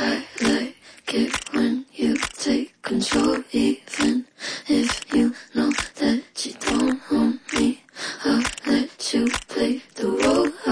I like it when you take control, even if you know that you don't want me. I'll let you play the role